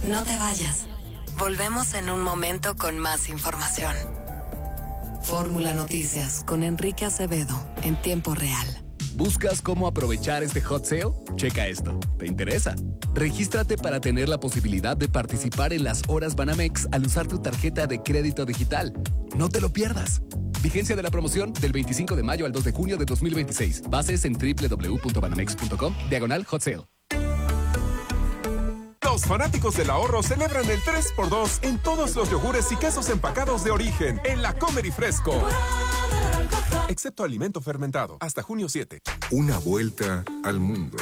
No te vayas. Volvemos en un momento con más información. Fórmula Noticias con Enrique Acevedo en tiempo real. ¿Buscas cómo aprovechar este hot sale? Checa esto. ¿Te interesa? Regístrate para tener la posibilidad de participar en las horas Banamex al usar tu tarjeta de crédito digital. No te lo pierdas. Vigencia de la promoción del 25 de mayo al 2 de junio de 2026. Bases en www.banamex.com/hot sale. Los fanáticos del ahorro celebran el 3x2 en todos los yogures y quesos empacados de origen en la Comer y Fresco. Excepto alimento fermentado. Hasta junio 7. Una vuelta al mundo.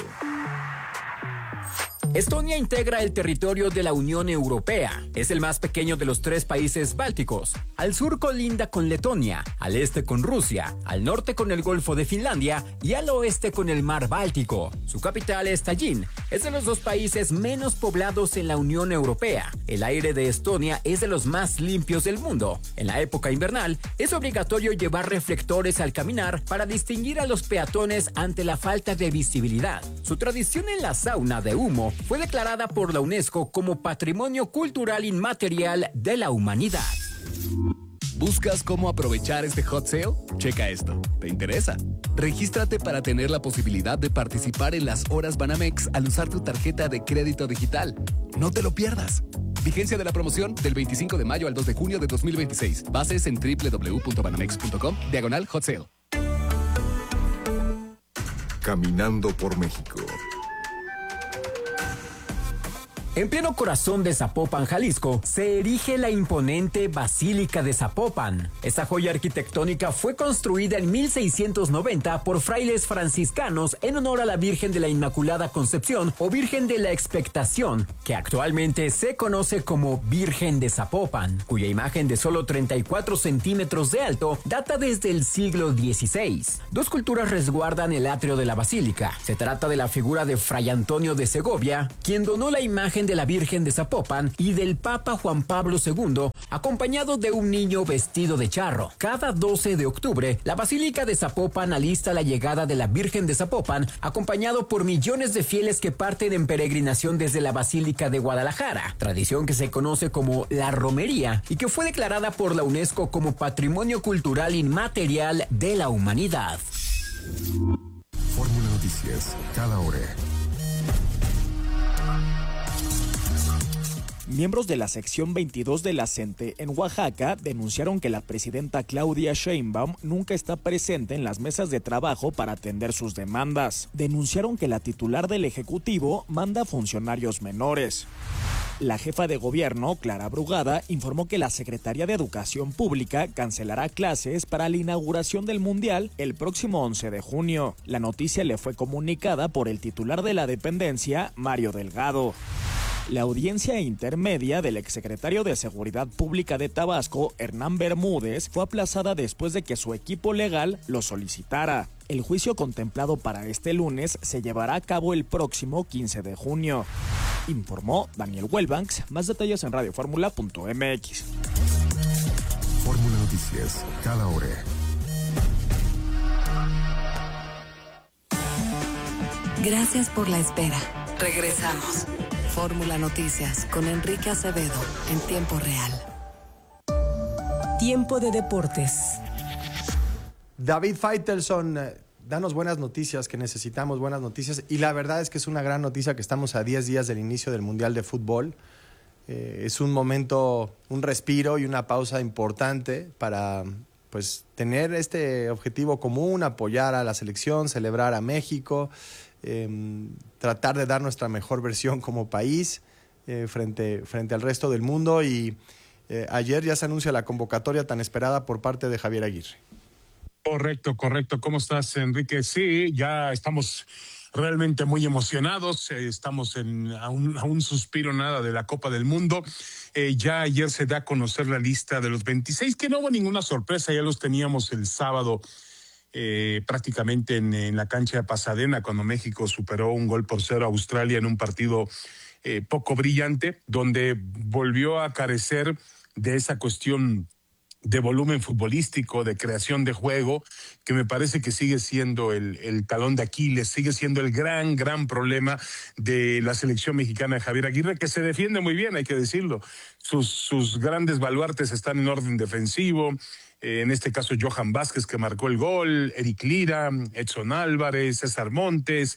Estonia integra el territorio de la Unión Europea. Es el más pequeño de los 3 países bálticos. Al sur colinda con Letonia, al este con Rusia, al norte con el Golfo de Finlandia y al oeste con el Mar Báltico. Su capital es Tallinn. Es de los 2 países menos poblados en la Unión Europea. El aire de Estonia es de los más limpios del mundo. En la época invernal, es obligatorio llevar reflectores al caminar para distinguir a los peatones ante la falta de visibilidad. Su tradición en la sauna de humo fue declarada por la UNESCO como Patrimonio Cultural Inmaterial de la Humanidad. ¿Buscas cómo aprovechar este hot sale? Checa esto. ¿Te interesa? Regístrate para tener la posibilidad de participar en las horas Banamex al usar tu tarjeta de crédito digital. No te lo pierdas. Vigencia de la promoción del 25 de mayo al 2 de junio de 2026. Bases en www.banamex.com/hot sale. Caminando por México. En pleno corazón de Zapopan, Jalisco, se erige la imponente Basílica de Zapopan. Esta joya arquitectónica fue construida en 1690 por frailes franciscanos en honor a la Virgen de la Inmaculada Concepción o Virgen de la Expectación, que actualmente se conoce como Virgen de Zapopan, cuya imagen de solo 34 centímetros de alto data desde el siglo XVI. 2 culturas resguardan el atrio de la basílica. Se trata de la figura de Fray Antonio de Segovia, quien donó la imagen de la Virgen de Zapopan, y del Papa Juan Pablo II, acompañado de un niño vestido de charro. Cada 12 de octubre, la Basílica de Zapopan alista la llegada de la Virgen de Zapopan, acompañado por millones de fieles que parten en peregrinación desde la Basílica de Guadalajara, tradición que se conoce como la romería y que fue declarada por la UNESCO como Patrimonio Cultural Inmaterial de la Humanidad. Fórmula Noticias, cada hora. Miembros de la sección 22 de la CENTE en Oaxaca denunciaron que la presidenta Claudia Sheinbaum nunca está presente en las mesas de trabajo para atender sus demandas. Denunciaron que la titular del Ejecutivo manda funcionarios menores. La jefa de gobierno, Clara Brugada, informó que la Secretaría de Educación Pública cancelará clases para la inauguración del Mundial el próximo 11 de junio. La noticia le fue comunicada por el titular de la dependencia, Mario Delgado. La audiencia intermedia del exsecretario de Seguridad Pública de Tabasco, Hernán Bermúdez, fue aplazada después de que su equipo legal lo solicitara. El juicio contemplado para este lunes se llevará a cabo el próximo 15 de junio. Informó Daniel Welbanks. Más detalles en radioformula.mx. Fórmula Noticias, cada hora. Gracias por la espera. Regresamos. Fórmula Noticias con Enrique Acevedo en tiempo real. Tiempo de deportes. David Faitelson, danos buenas noticias, que necesitamos buenas noticias. Y la verdad es que es una gran noticia que estamos a 10 días del inicio del Mundial de Fútbol. Es un momento, un respiro y una pausa importante para tener este objetivo común, apoyar a la selección, celebrar a México, tratar de dar nuestra mejor versión como país frente al resto del mundo. Y ayer ya se anuncia la convocatoria tan esperada por parte de Javier Aguirre. Correcto. ¿Cómo estás, Enrique? Sí, ya estamos realmente muy emocionados. Estamos a un suspiro nada de la Copa del Mundo. Ya ayer se da a conocer la lista de los 26, que no hubo ninguna sorpresa, ya los teníamos el sábado prácticamente en la cancha de Pasadena, cuando México superó 1-0 a Australia en un partido poco brillante, donde volvió a carecer de esa cuestión de volumen futbolístico, de creación de juego, que me parece que sigue siendo el talón de Aquiles, sigue siendo el gran problema de la selección mexicana de Javier Aguirre, que se defiende muy bien, hay que decirlo. Sus grandes baluartes están en orden defensivo, en este caso Johan Vázquez, que marcó el gol, Eric Lira, Edson Álvarez, César Montes,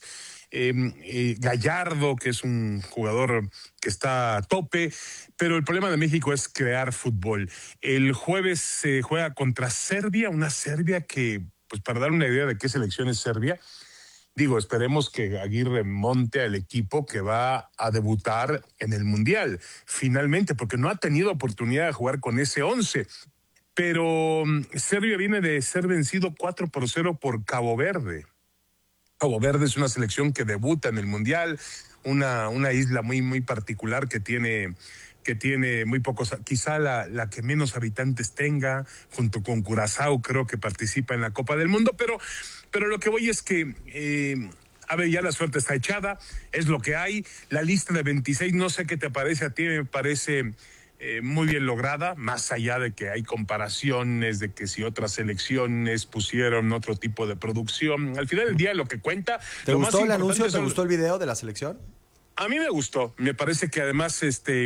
Gallardo, que es un jugador que está a tope, pero el problema de México es crear fútbol. El jueves se juega contra Serbia, una Serbia que, pues para dar una idea de qué selección es Serbia, digo, esperemos que Aguirre monte al equipo que va a debutar en el Mundial, finalmente, porque no ha tenido oportunidad de jugar con ese 11. Pero Serbia viene de ser vencido 4-0 por Cabo Verde. Cabo Verde es una selección que debuta en el Mundial, una isla muy particular que tiene muy pocos, quizá la que menos habitantes tenga, junto con Curazao, creo que participa en la Copa del Mundo, pero lo que voy es que, a ver, ya la suerte está echada, es lo que hay. La lista de 26, no sé qué te parece, a ti me parece muy bien lograda, más allá de que hay comparaciones de que si otras selecciones pusieron otro tipo de producción. Al final del día lo que cuenta... ¿Te gustó el anuncio? ¿Te gustó el video de la selección? A mí me gustó. Me parece que además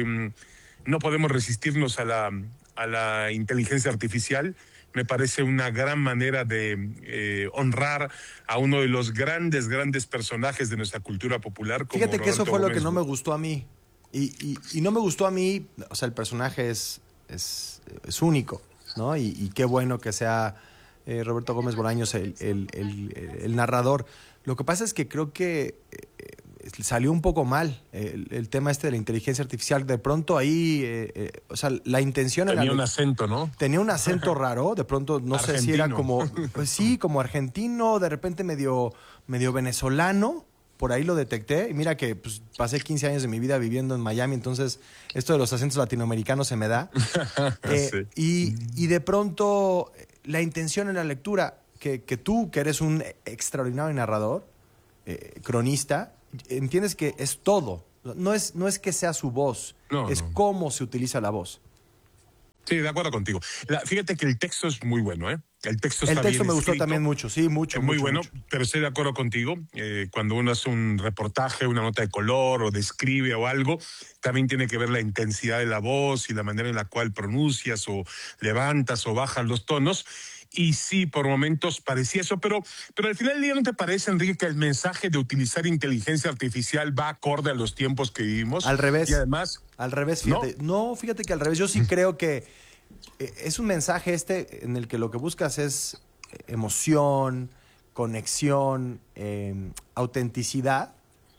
no podemos resistirnos a la inteligencia artificial. Me parece una gran manera de honrar a uno de los grandes personajes de nuestra cultura popular. Como Fíjate que Roberto eso fue Gómez. lo que no me gustó a mí. Y no me gustó a mí, o sea, el personaje es único, ¿no? Y qué bueno que sea Roberto Gómez Bolaños el narrador. Lo que pasa es que creo que salió un poco mal el tema de la inteligencia artificial. De pronto ahí, o sea, la intención Tenía era... un acento, ¿no? Tenía un acento raro, de pronto no sé si era como... Pues sí, como argentino, de repente medio venezolano. Por ahí lo detecté, y mira que pues, pasé 15 años de mi vida viviendo en Miami, entonces esto de los acentos latinoamericanos se me da. Sí. Y de pronto la intención en la lectura, que tú, que eres un extraordinario narrador, cronista, entiendes que es todo. No es que sea su voz, es cómo se utiliza la voz. Sí, de acuerdo contigo. Fíjate que el texto es muy bueno, ¿eh? El texto está bien me gustó escrito. también mucho, sí, mucho. Muy mucho, bueno, mucho. pero estoy de acuerdo contigo. Cuando uno hace un reportaje, una nota de color o describe o algo, también tiene que ver la intensidad de la voz y la manera en la cual pronuncias o levantas o bajas los tonos. Y sí, por momentos parecía eso, pero al final del día, ¿no te parece, Enrique, que el mensaje de utilizar inteligencia artificial va acorde a los tiempos que vivimos? Al revés. Y además... Al revés, fíjate. No, fíjate que al revés. Yo sí creo que es un mensaje en el que lo que buscas es emoción, conexión, autenticidad.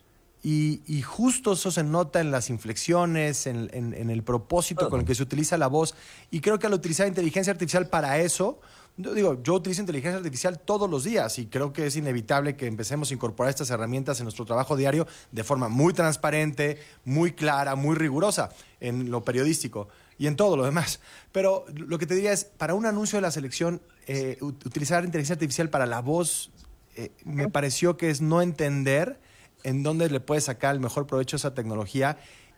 Y justo eso se nota en las inflexiones, en el propósito con el que se utiliza la voz. Y creo que al utilizar inteligencia artificial para eso, yo utilizo inteligencia artificial todos los días y creo que es inevitable que empecemos a incorporar estas herramientas en nuestro trabajo diario de forma muy transparente, muy clara, muy rigurosa en lo periodístico y en todo lo demás. Pero lo que te diría es, para un anuncio de la selección, utilizar inteligencia artificial para la voz me pareció que es no entender en dónde le puedes sacar el mejor provecho a esa tecnología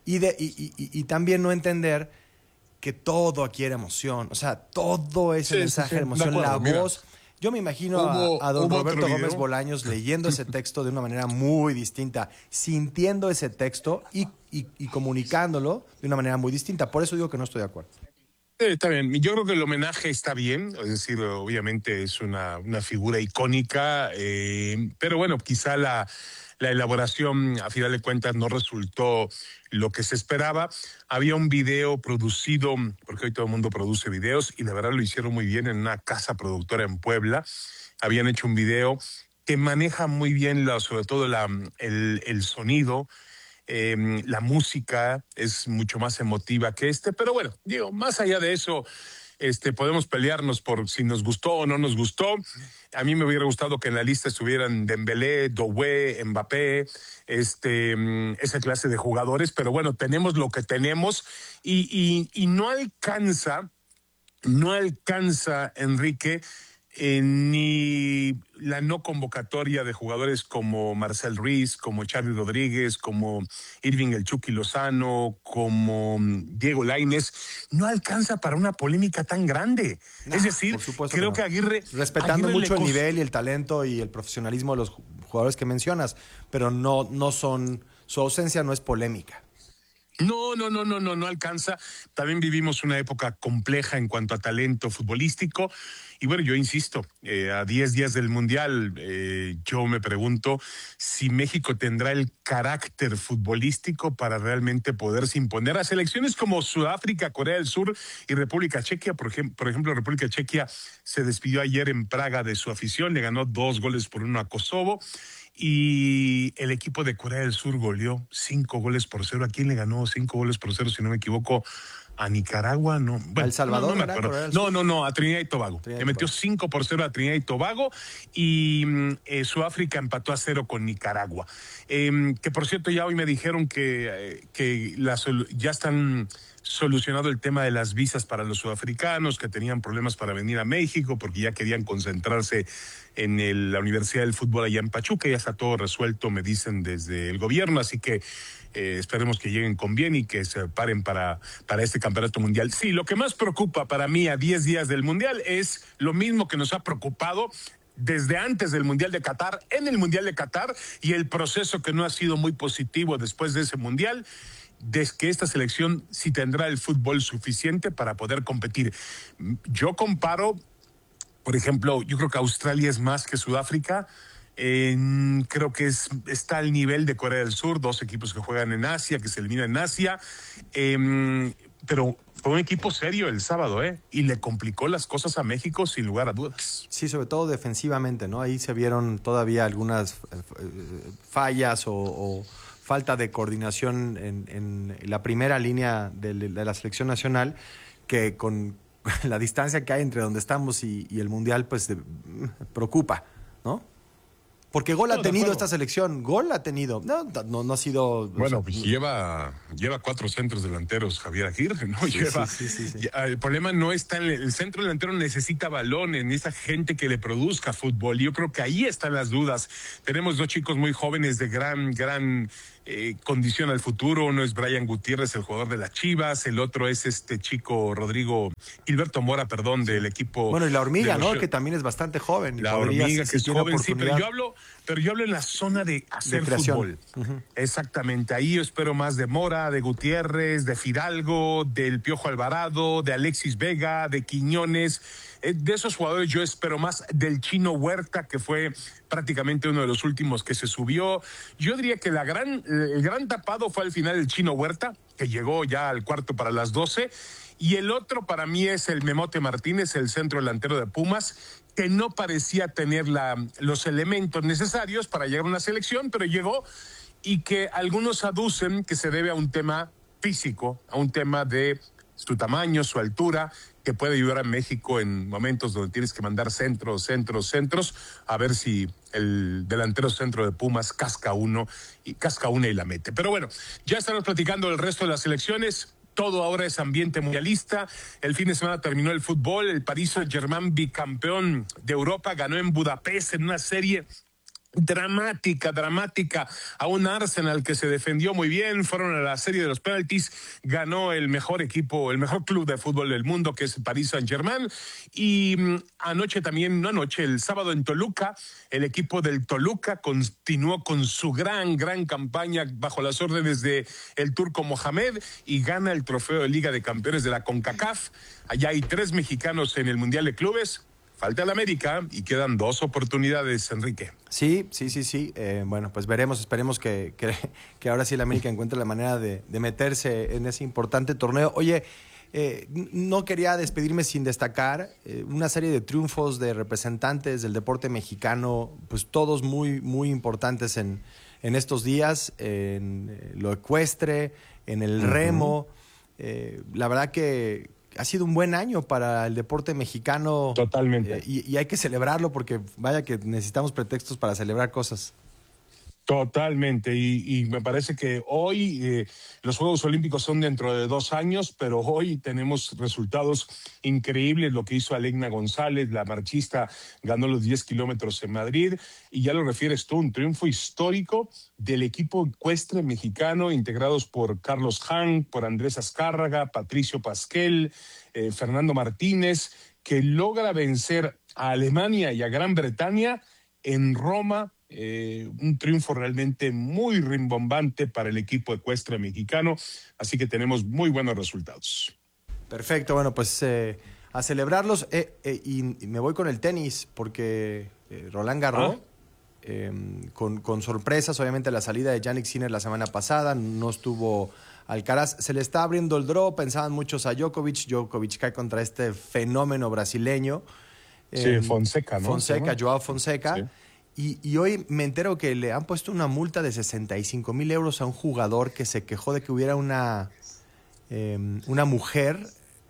y también no entender que todo aquí era emoción. O sea, todo ese mensaje de emoción, acuerdo, la voz. Yo me imagino a don Roberto Gómez Bolaños leyendo ese texto de una manera muy distinta, sintiendo ese texto y comunicándolo de una manera muy distinta. Por eso digo que no estoy de acuerdo. Está bien, yo creo que el homenaje está bien, es decir, obviamente es una figura icónica, pero bueno, quizá la elaboración, a final de cuentas, no resultó lo que se esperaba. Había un video producido, porque hoy todo el mundo produce videos, y la verdad lo hicieron muy bien en una casa productora en Puebla. Habían hecho un video que maneja muy bien, sobre todo el sonido. La música es mucho más emotiva que pero bueno, digo, más allá de eso, podemos pelearnos por si nos gustó o no nos gustó. A mí me hubiera gustado que en la lista estuvieran Dembélé, Doué, Mbappé, esa clase de jugadores, pero bueno, tenemos lo que tenemos y no alcanza, Enrique, ni la no convocatoria de jugadores como Marcel Ruiz, como Charly Rodríguez, como Irving El Chucky Lozano, como Diego Lainez, no alcanza para una polémica tan grande. Es decir, creo que Aguirre... Respetando mucho el nivel y el talento y el profesionalismo de los jugadores que mencionas, pero no son... Su ausencia no es polémica. No alcanza. También vivimos una época compleja en cuanto a talento futbolístico. Y bueno, yo insisto, a 10 días del Mundial, yo me pregunto si México tendrá el carácter futbolístico para realmente poderse imponer a selecciones como Sudáfrica, Corea del Sur y República Chequia. Por ejemplo, República Chequia se despidió ayer en Praga de su afición, le ganó 2-1 a Kosovo. Y el equipo de Corea del Sur goleó 5-0. ¿A quién le ganó 5-0, si no me equivoco? ¿A Nicaragua? No. Bueno, ¿El Salvador? No me acuerdo. No, a Trinidad y Tobago. Le metió 5-0 a Trinidad y Tobago y Sudáfrica empató a 0 con Nicaragua. Que por cierto, ya hoy me dijeron que ya están solucionado el tema de las visas para los sudafricanos que tenían problemas para venir a México porque ya querían concentrarse en la Universidad del Fútbol allá en Pachuca. Ya está todo resuelto, me dicen desde el gobierno, así que esperemos que lleguen con bien y que se preparen para este campeonato mundial. Sí, lo que más preocupa para mí a 10 días del mundial es lo mismo que nos ha preocupado desde antes del Mundial de Qatar, en el Mundial de Qatar, y el proceso que no ha sido muy positivo después de ese mundial, de que esta selección sí tendrá el fútbol suficiente para poder competir. Yo comparo, por ejemplo, yo creo que Australia es más que Sudáfrica. Creo que está al nivel de Corea del Sur, 2 equipos que juegan en Asia, que se eliminan en Asia, pero fue un equipo serio el sábado, y le complicó las cosas a México sin lugar a dudas. Sí, sobre todo defensivamente, ¿no? Ahí se vieron todavía algunas fallas o falta de coordinación en la primera línea de la selección nacional, que con la distancia que hay entre donde estamos y el Mundial, pues preocupa, ¿no? Porque gol ha tenido esta selección, gol ha tenido. No ha sido... Bueno, pues lleva 4 centros delanteros Javier Aguirre, ¿no? Sí. El problema no está en el centro delantero, necesita balones, necesita gente que le produzca fútbol. Yo creo que ahí están las dudas. Tenemos 2 chicos muy jóvenes de gran condición al futuro. Uno es Brian Gutiérrez, el jugador de las Chivas. El otro es este chico Gilberto Mora, del equipo. Bueno, y la Hormiga, ¿no? Que también es bastante joven. La Hormiga, que es joven, sí, pero yo hablo en la zona de hacer fútbol. Uh-huh. Exactamente. Ahí yo espero más de Mora, de Gutiérrez, de Fidalgo, del Piojo Alvarado, de Alexis Vega, de Quiñones. De esos jugadores yo espero más, del Chino Huerta, que fue prácticamente uno de los últimos que se subió. Yo diría que el gran tapado fue al final el Chino Huerta, que llegó ya al cuarto para las 12. Y el otro para mí es el Memote Martínez, el centro delantero de Pumas, que no parecía tener los elementos necesarios para llegar a una selección, pero llegó, y que algunos aducen que se debe a un tema físico, a un tema de su tamaño, su altura, que puede ayudar a México en momentos donde tienes que mandar centros, a ver si el delantero centro de Pumas casca una y la mete. Pero bueno, ya estamos platicando del resto de las selecciones. Todo ahora es ambiente mundialista. El fin de semana terminó el fútbol. El Paris Saint-Germain, bicampeón de Europa, ganó en Budapest en una serie dramática a un Arsenal que se defendió muy bien. Fueron a la serie de los penaltis, ganó el mejor club de fútbol del mundo, que es el Paris Saint-Germain. Y el sábado en Toluca, el equipo del Toluca continuó con su gran campaña bajo las órdenes de el turco Mohamed y gana el trofeo de Liga de Campeones de la CONCACAF. Allá hay 3 mexicanos en el Mundial de Clubes. Falta el América y quedan 2 oportunidades, Enrique. Sí. Bueno, pues esperemos que ahora sí el América encuentre la manera de meterse en ese importante torneo. Oye, no quería despedirme sin destacar una serie de triunfos de representantes del deporte mexicano, pues todos muy, muy importantes en estos días, en lo ecuestre, en el remo. La verdad que ha sido un buen año para el deporte mexicano. Totalmente. Y hay que celebrarlo porque vaya que necesitamos pretextos para celebrar cosas. Totalmente, y me parece que hoy los Juegos Olímpicos son dentro de 2 años, pero hoy tenemos resultados increíbles. Lo que hizo Alegna González, la marchista, ganó los 10 kilómetros en Madrid, y ya lo refieres tú, un triunfo histórico del equipo ecuestre mexicano, integrados por Carlos Han, por Andrés Azcárraga, Patricio Pasquel, Fernando Martínez, que logra vencer a Alemania y a Gran Bretaña en Roma. Un triunfo realmente muy rimbombante para el equipo ecuestre mexicano, así que tenemos muy buenos resultados. Perfecto, bueno, pues a celebrarlos, y me voy con el tenis, porque Roland Garros, con sorpresas, obviamente la salida de Jannik Sinner la semana pasada, no estuvo Alcaraz, se le está abriendo el draw, pensaban muchos a Djokovic cae contra este fenómeno brasileño. Sí, Fonseca, ¿no? Joao Fonseca. Sí. Y hoy me entero que le han puesto una multa de 65,000 euros a un jugador que se quejó de que hubiera una mujer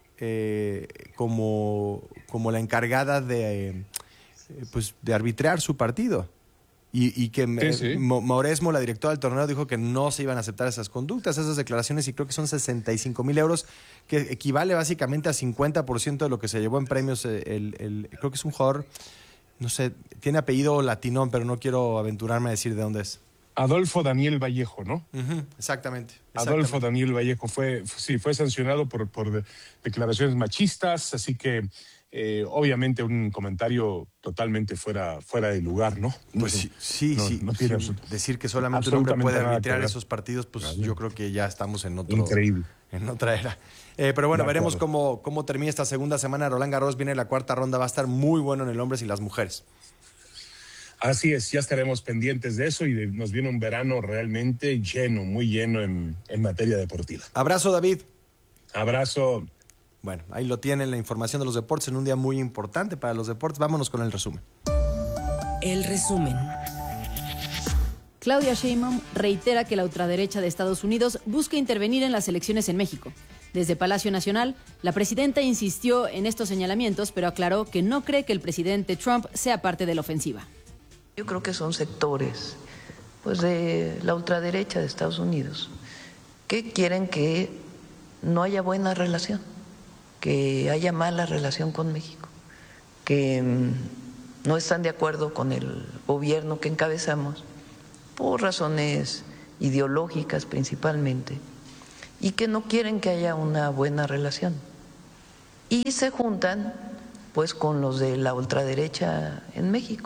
como la encargada de arbitrar su partido. Y que Mauresmo, la directora del torneo, dijo que no se iban a aceptar esas conductas, esas declaraciones, y creo que son 65,000 euros, que equivale básicamente a 50% de lo que se llevó en premios. Creo que es un jugador, no sé, tiene apellido latino, pero no quiero aventurarme a decir de dónde es. Adolfo Daniel Vallejo, ¿no? Exactamente. Adolfo Daniel Vallejo fue sancionado por declaraciones machistas, así que obviamente un comentario totalmente fuera de lugar, ¿no? Pues sí. Decir que solamente un hombre puede arbitrar esos partidos, pues claro. Yo creo que ya estamos en otra era. Pero bueno, veremos cómo termina esta segunda semana. Roland Garros, viene la cuarta ronda, va a estar muy bueno en el hombres y las mujeres. Así es, ya estaremos pendientes de eso, y nos viene un verano realmente lleno, muy lleno en materia deportiva. Abrazo, David. Abrazo. Bueno, ahí lo tienen, la información de los deportes en un día muy importante para los deportes. Vámonos con el resumen. El resumen. Claudia Sheinbaum reitera que la ultraderecha de Estados Unidos busca intervenir en las elecciones en México. Desde Palacio Nacional, la presidenta insistió en estos señalamientos, pero aclaró que no cree que el presidente Trump sea parte de la ofensiva. Yo creo que son sectores de la ultraderecha de Estados Unidos que quieren que no haya buena relación, que haya mala relación con México, que no están de acuerdo con el gobierno que encabezamos por razones ideológicas principalmente, y que no quieren que haya una buena relación. Y se juntan con los de la ultraderecha en México.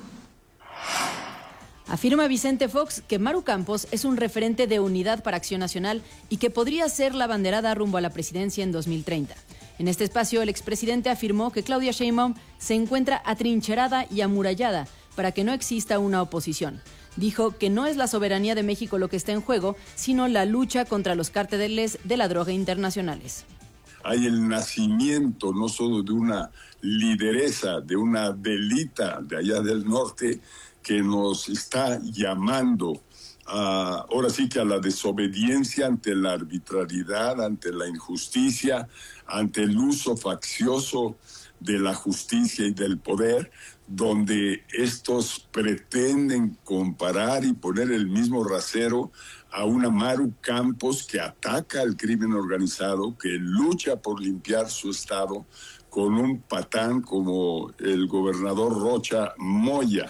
Afirma Vicente Fox que Maru Campos es un referente de Unidad para Acción Nacional y que podría ser la abanderada rumbo a la presidencia en 2030. En este espacio, el expresidente afirmó que Claudia Sheinbaum se encuentra atrincherada y amurallada para que no exista una oposición. Dijo que no es la soberanía de México lo que está en juego, sino la lucha contra los cárteles de la droga internacionales. Hay el nacimiento no solo de una lideresa, de una delita de allá del norte, que nos está llamando ahora sí que a la desobediencia ante la arbitrariedad, ante la injusticia, ante el uso faccioso de la justicia y del poder, donde estos pretenden comparar y poner el mismo rasero a una Maru Campos que ataca al crimen organizado, que lucha por limpiar su estado, con un patán como el gobernador Rocha Moya.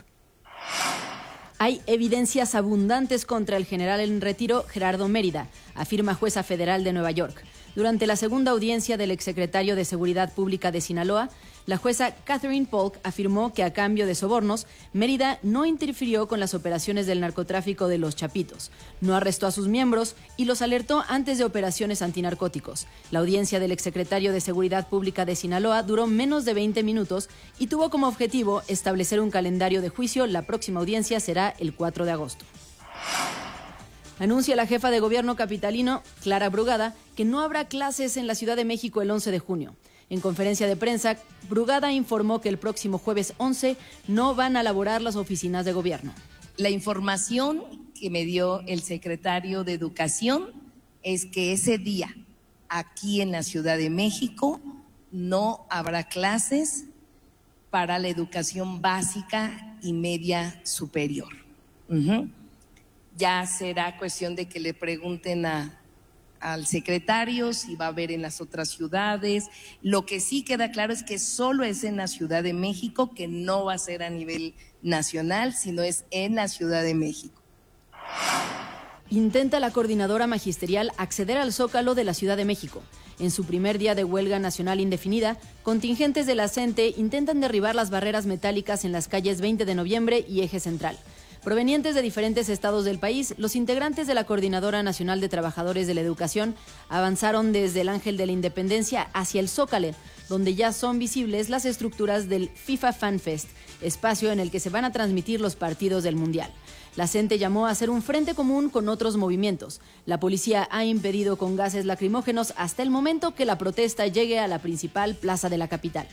Hay evidencias abundantes contra el general en retiro Gerardo Mérida, afirma jueza federal de Nueva York. Durante la segunda audiencia del exsecretario de Seguridad Pública de Sinaloa, la jueza Catherine Polk afirmó que a cambio de sobornos, Mérida no interfirió con las operaciones del narcotráfico de los Chapitos, no arrestó a sus miembros y los alertó antes de operaciones antinarcóticos. La audiencia del exsecretario de Seguridad Pública de Sinaloa duró menos de 20 minutos y tuvo como objetivo establecer un calendario de juicio. La próxima audiencia será el 4 de agosto. Anuncia la jefa de gobierno capitalino, Clara Brugada, que no habrá clases en la Ciudad de México el 11 de junio. En conferencia de prensa, Brugada informó que el próximo jueves 11 no van a laborar las oficinas de gobierno. La información que me dio el secretario de Educación es que ese día, aquí en la Ciudad de México, no habrá clases para la educación básica y media superior. Ya será cuestión de que le pregunten al secretario si va a haber en las otras ciudades. Lo que sí queda claro es que solo es en la Ciudad de México, que no va a ser a nivel nacional, sino es en la Ciudad de México. Intenta la coordinadora magisterial acceder al Zócalo de la Ciudad de México. En su primer día de huelga nacional indefinida, contingentes de la CENTE intentan derribar las barreras metálicas en las calles 20 de noviembre y Eje Central. Provenientes de diferentes estados del país, los integrantes de la Coordinadora Nacional de Trabajadores de la Educación avanzaron desde el Ángel de la Independencia hacia el Zócalo, donde ya son visibles las estructuras del FIFA Fan Fest, espacio en el que se van a transmitir los partidos del Mundial. La CENTE llamó a hacer un frente común con otros movimientos. La policía ha impedido con gases lacrimógenos hasta el momento que la protesta llegue a la principal plaza de la capital.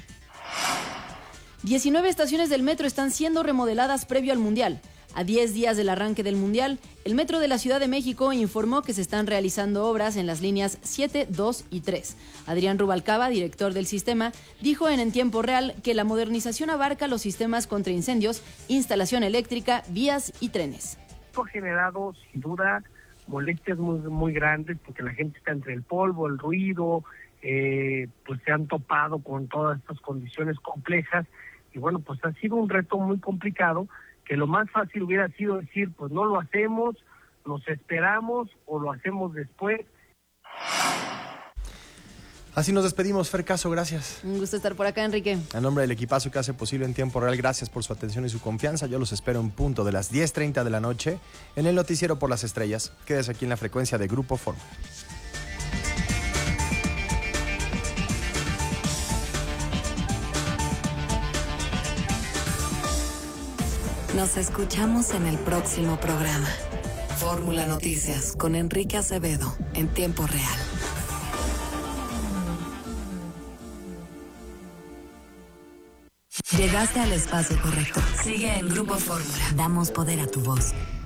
19 estaciones del metro están siendo remodeladas previo al Mundial. A 10 días del arranque del Mundial, el Metro de la Ciudad de México informó que se están realizando obras en las líneas 7, 2 y 3. Adrián Rubalcaba, director del sistema, dijo en Tiempo Real que la modernización abarca los sistemas contra incendios, instalación eléctrica, vías y trenes. Esto ha generado, sin duda, molestias muy grandes porque la gente está entre el polvo, el ruido, pues se han topado con todas estas condiciones complejas y bueno, pues ha sido un reto muy complicado, que lo más fácil hubiera sido decir, pues no lo hacemos, nos esperamos o lo hacemos después. Así nos despedimos, Fer Caso, gracias. Un gusto estar por acá, Enrique. En nombre del equipazo que hace posible En Tiempo Real, gracias por su atención y su confianza. Yo los espero en punto de las 10:30 de la noche en el Noticiero por las Estrellas. Quédese aquí en la frecuencia de Grupo Fórmula. Nos escuchamos en el próximo programa. Fórmula Noticias con Enrique Acevedo en Tiempo Real. Llegaste al espacio correcto. Sigue en Grupo Fórmula. Damos poder a tu voz.